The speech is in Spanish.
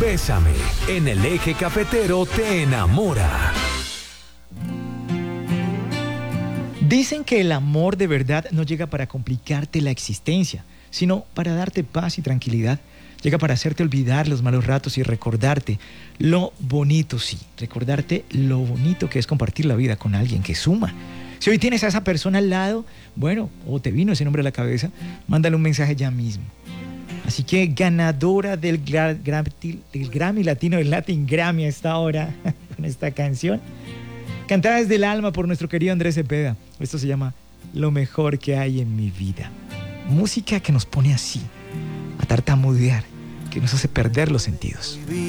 Bésame en el Eje Cafetero te enamora. Dicen que el amor de verdad no llega para complicarte la existencia, sino para darte paz y tranquilidad. Llega para hacerte olvidar los malos ratos y recordarte lo bonito, sí, recordarte lo bonito que es compartir la vida con alguien que suma. Si hoy tienes a esa persona al lado, bueno, o te vino ese nombre a la cabeza, mándale un mensaje ya mismo. Así que ganadora del Grammy Latino, del Latin Grammy a esta hora, con esta canción, cantada desde el alma por nuestro querido Andrés Cepeda. Esto se llama Lo mejor que hay en mi vida. Música que nos pone así, a tartamudear, que nos hace perder los sentidos.